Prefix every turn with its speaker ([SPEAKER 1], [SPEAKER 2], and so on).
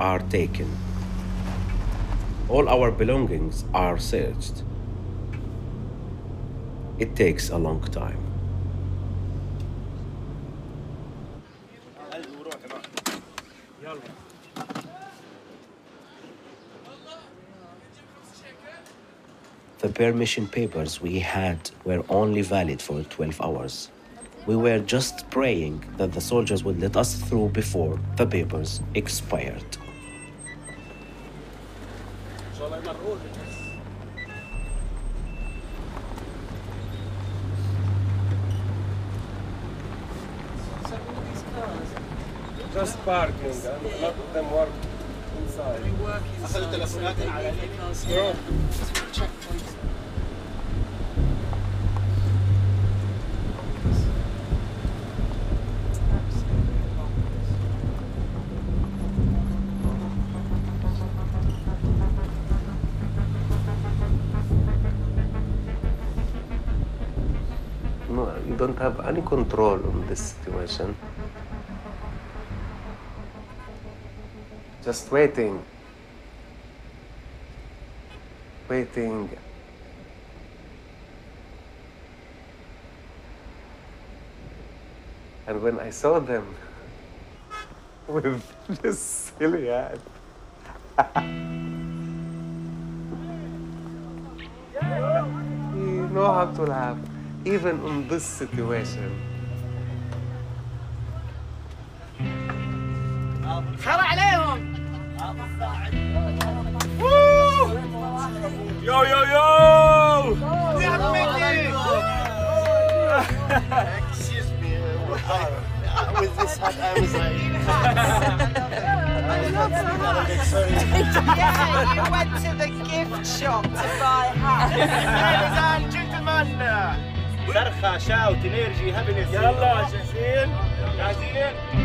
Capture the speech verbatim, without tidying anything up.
[SPEAKER 1] are taken. All our belongings are searched. It takes a long time. The permission papers we had were only valid for twelve hours. We were just praying that the soldiers would let us through before the papers expired.
[SPEAKER 2] Just parking, and a lot of them work inside.
[SPEAKER 3] We work inside, so they leave their cars here. Just for checkpoints.
[SPEAKER 1] No, you don't have any control on this situation. Just waiting. Waiting. And when I saw them with this silly hat, you know how to laugh, even in this situation.
[SPEAKER 4] خر عليهم
[SPEAKER 2] Yo, yo, yo!
[SPEAKER 4] Excuse me, with this hat I was like...
[SPEAKER 5] Yeah, you went to the gift shop to buy hats.
[SPEAKER 4] Gentlemen!
[SPEAKER 2] صرخة شاوت انرجي هابينس يلا جاهزين؟ جاهزين؟